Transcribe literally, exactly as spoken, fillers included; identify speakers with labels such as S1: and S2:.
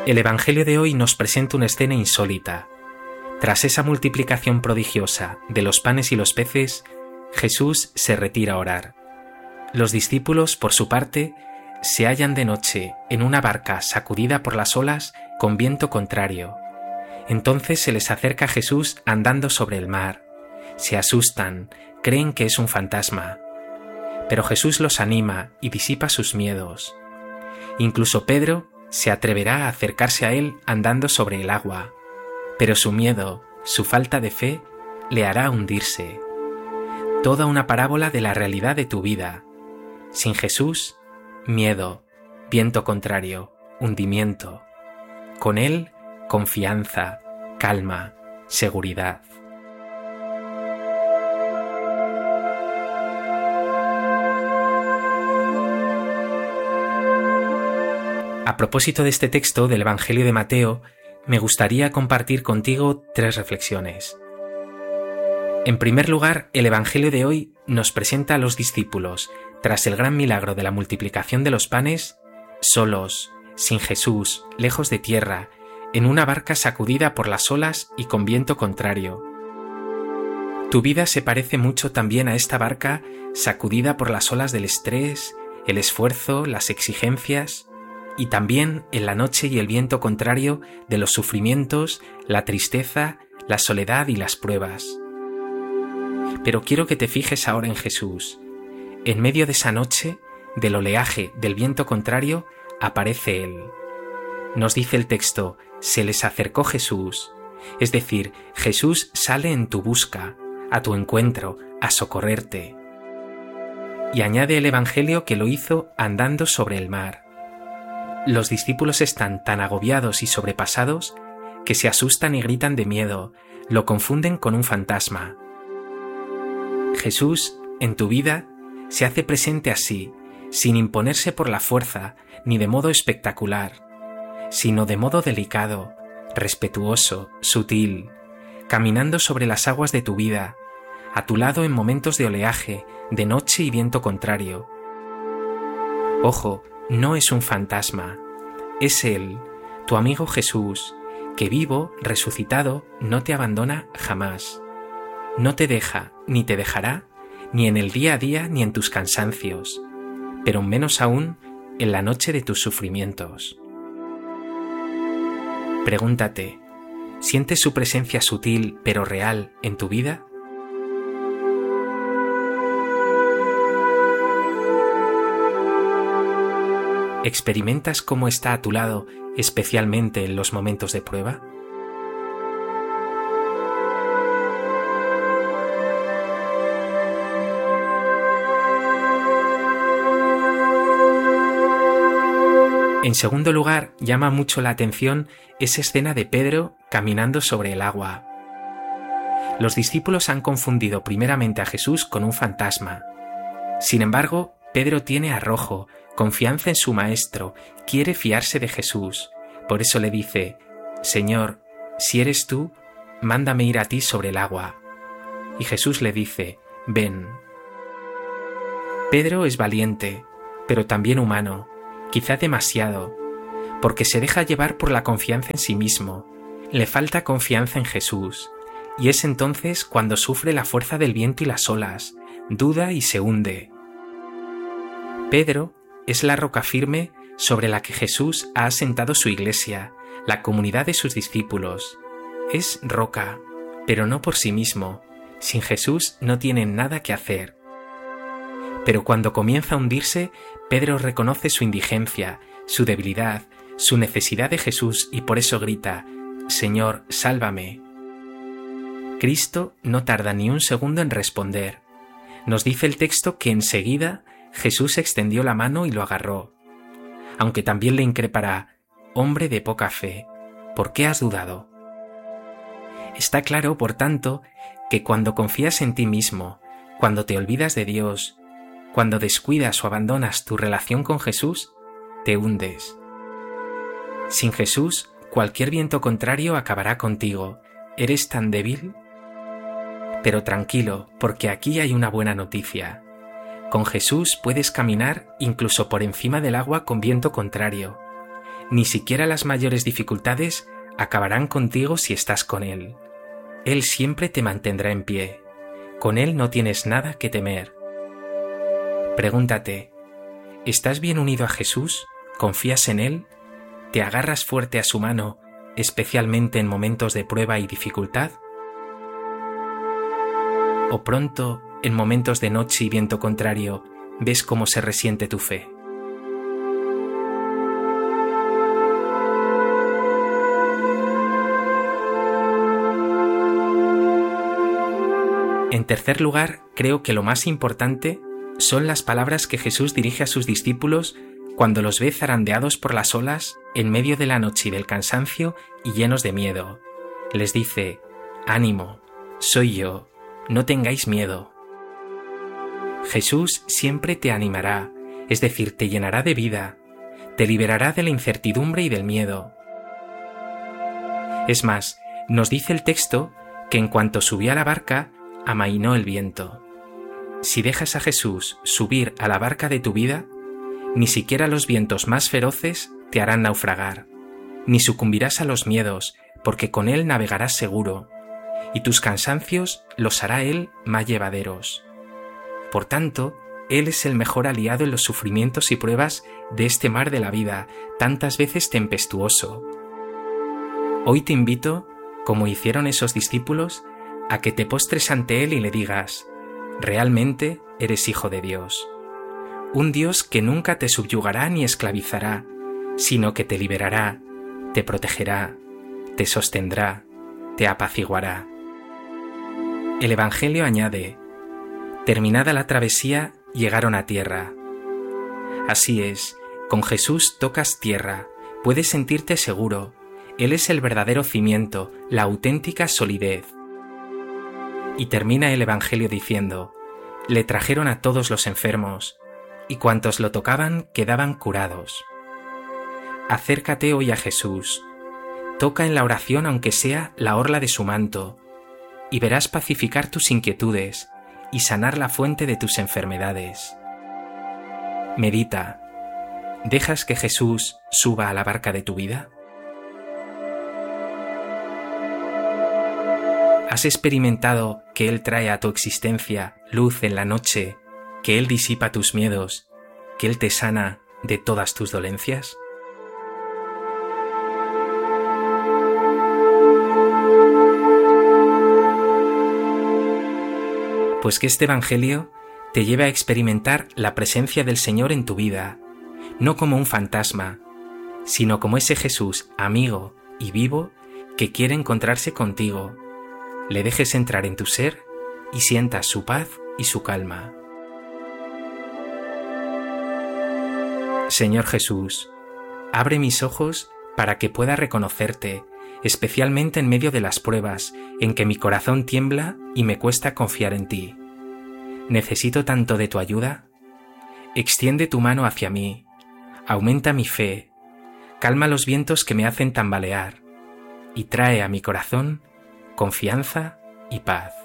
S1: El Evangelio de hoy nos presenta una escena insólita. Tras esa multiplicación prodigiosa de los panes y los peces, Jesús se retira a orar. Los discípulos, por su parte, se hallan de noche en una barca sacudida por las olas con viento contrario. Entonces se les acerca Jesús andando sobre el mar. Se asustan, creen que es un fantasma. Pero Jesús los anima y disipa sus miedos. Incluso Pedro se atreverá a acercarse a él andando sobre el agua, pero su miedo, su falta de fe, le hará hundirse. Toda una parábola de la realidad de tu vida. Sin Jesús, miedo, viento contrario, hundimiento. Con él, confianza, calma, seguridad. A propósito de este texto del Evangelio de Mateo, me gustaría compartir contigo tres reflexiones. En primer lugar, el Evangelio de hoy nos presenta a los discípulos, tras el gran milagro de la multiplicación de los panes, solos, sin Jesús, lejos de tierra, en una barca sacudida por las olas y con viento contrario. Tu vida se parece mucho también a esta barca sacudida por las olas del estrés, el esfuerzo, las exigencias, y también en la noche y el viento contrario de los sufrimientos, la tristeza, la soledad y las pruebas. Pero quiero que te fijes ahora en Jesús. En medio de esa noche, del oleaje, del viento contrario, aparece Él. Nos dice el texto, se les acercó Jesús. Es decir, Jesús sale en tu busca, a tu encuentro, a socorrerte. Y añade el Evangelio que lo hizo andando sobre el mar. Los discípulos están tan agobiados y sobrepasados que se asustan y gritan de miedo, lo confunden con un fantasma. Jesús, en tu vida, se hace presente así, sin imponerse por la fuerza ni de modo espectacular, sino de modo delicado, respetuoso, sutil, caminando sobre las aguas de tu vida, a tu lado en momentos de oleaje, de noche y viento contrario. Ojo, no es un fantasma, es Él, tu amigo Jesús, que vivo, resucitado, no te abandona jamás. No te deja, ni te dejará, ni en el día a día ni en tus cansancios, pero menos aún en la noche de tus sufrimientos. Pregúntate, ¿sientes su presencia sutil pero real en tu vida? ¿Experimentas cómo está a tu lado, especialmente en los momentos de prueba? En segundo lugar, llama mucho la atención esa escena de Pedro caminando sobre el agua. Los discípulos han confundido primeramente a Jesús con un fantasma. Sin embargo, Pedro tiene arrojo, confianza en su maestro, quiere fiarse de Jesús. Por eso le dice, Señor, si eres tú, mándame ir a ti sobre el agua. Y Jesús le dice, ven. Pedro es valiente, pero también humano, quizá demasiado, porque se deja llevar por la confianza en sí mismo, le falta confianza en Jesús, y es entonces cuando sufre la fuerza del viento y las olas, duda y se hunde. Pedro es la roca firme sobre la que Jesús ha asentado su iglesia, la comunidad de sus discípulos. Es roca, pero no por sí mismo. Sin Jesús no tiene nada que hacer. Pero cuando comienza a hundirse, Pedro reconoce su indigencia, su debilidad, su necesidad de Jesús y por eso grita, Señor, sálvame. Cristo no tarda ni un segundo en responder. Nos dice el texto que enseguida Jesús extendió la mano y lo agarró. Aunque también le increpará, hombre de poca fe, ¿por qué has dudado? Está claro, por tanto, que cuando confías en ti mismo, cuando te olvidas de Dios, cuando descuidas o abandonas tu relación con Jesús, te hundes. Sin Jesús, cualquier viento contrario acabará contigo. ¿Eres tan débil? Pero tranquilo, porque aquí hay una buena noticia. Con Jesús puedes caminar incluso por encima del agua con viento contrario. Ni siquiera las mayores dificultades acabarán contigo si estás con Él. Él siempre te mantendrá en pie. Con Él no tienes nada que temer. Pregúntate, ¿estás bien unido a Jesús? ¿Confías en Él? ¿Te agarras fuerte a su mano, especialmente en momentos de prueba y dificultad? ¿O pronto, en momentos de noche y viento contrario, ves cómo se resiente tu fe? En tercer lugar, creo que lo más importante son las palabras que Jesús dirige a sus discípulos cuando los ve zarandeados por las olas en medio de la noche y del cansancio y llenos de miedo. Les dice: «Ánimo, soy yo, no tengáis miedo». Jesús siempre te animará, es decir, te llenará de vida, te liberará de la incertidumbre y del miedo. Es más, nos dice el texto que en cuanto subió a la barca, amainó el viento. Si dejas a Jesús subir a la barca de tu vida, ni siquiera los vientos más feroces te harán naufragar, ni sucumbirás a los miedos, porque con Él navegarás seguro, y tus cansancios los hará Él más llevaderos. Por tanto, Él es el mejor aliado en los sufrimientos y pruebas de este mar de la vida, tantas veces tempestuoso. Hoy te invito, como hicieron esos discípulos, a que te postres ante Él y le digas: realmente eres hijo de Dios. Un Dios que nunca te subyugará ni esclavizará, sino que te liberará, te protegerá, te sostendrá, te apaciguará. El Evangelio añade: terminada la travesía, llegaron a tierra. Así es, con Jesús tocas tierra, puedes sentirte seguro. Él es el verdadero cimiento, la auténtica solidez. Y termina el Evangelio diciendo: le trajeron a todos los enfermos, y cuantos lo tocaban quedaban curados. Acércate hoy a Jesús, toca en la oración aunque sea la orla de su manto, y verás pacificar tus inquietudes y sanar la fuente de tus enfermedades. Medita, ¿dejas que Jesús suba a la barca de tu vida? ¿Has experimentado que Él trae a tu existencia luz en la noche, que Él disipa tus miedos, que Él te sana de todas tus dolencias? Pues que este Evangelio te lleve a experimentar la presencia del Señor en tu vida, no como un fantasma, sino como ese Jesús amigo y vivo que quiere encontrarse contigo. Le dejes entrar en tu ser y sientas su paz y su calma. Señor Jesús, abre mis ojos para que pueda reconocerte, especialmente en medio de las pruebas en que mi corazón tiembla y me cuesta confiar en ti. Necesito tanto de tu ayuda. Extiende tu mano hacia mí, aumenta mi fe, calma los vientos que me hacen tambalear y trae a mi corazón confianza y paz.